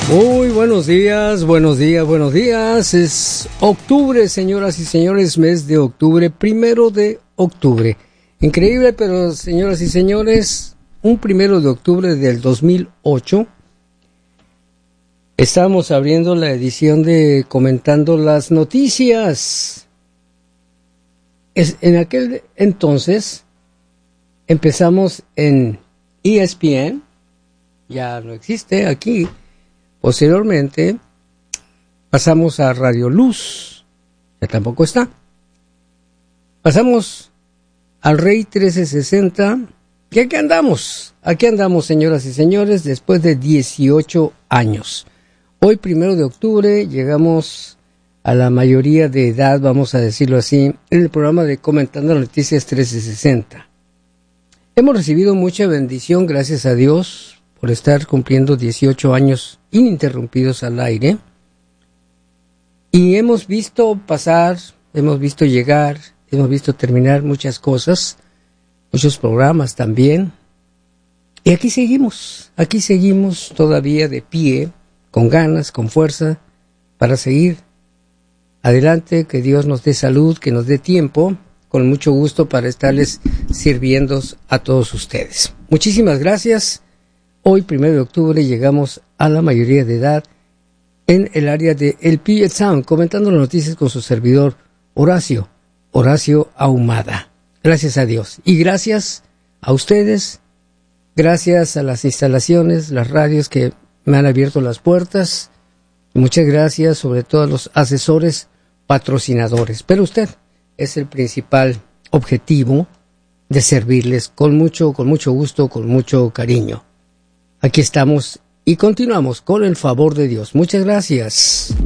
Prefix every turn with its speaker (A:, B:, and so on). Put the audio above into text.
A: Muy buenos días, buenos días, buenos días. Es octubre, señoras y señores, mes de octubre, 1 de octubre. Increíble, pero señoras y señores, un 1 de octubre del 2008, estamos abriendo la edición de Comentando las Noticias. En aquel entonces empezamos en ESPN, ya no existe aquí. Posteriormente pasamos a Radio Luz, ya tampoco está. Pasamos al Rey 1360 y aquí andamos, señoras y señores, después de 18 años. Hoy, 1 de octubre, llegamos a la mayoría de edad, vamos a decirlo así, en el programa de Comentando Noticias 1360. Hemos recibido mucha bendición, gracias a Dios, por estar cumpliendo 18 años ininterrumpidos al aire. Y hemos visto pasar, hemos visto llegar, hemos visto terminar muchas cosas, muchos programas también. Y aquí seguimos todavía de pie, con ganas, con fuerza, para seguir adelante. Que Dios nos dé salud, que nos dé tiempo, con mucho gusto para estarles sirviendo a todos ustedes. Muchísimas gracias. Hoy, 1 de octubre, llegamos a la mayoría de edad en el área de El Puget Sound, comentando las noticias con su servidor Horacio Ahumada. Gracias a Dios. Y gracias a ustedes, gracias a las instalaciones, las radios que me han abierto las puertas. Muchas gracias, sobre todo a los asesores patrocinadores. Pero usted es el principal objetivo de servirles con mucho gusto, con mucho cariño. Aquí estamos y continuamos con el favor de Dios. Muchas gracias.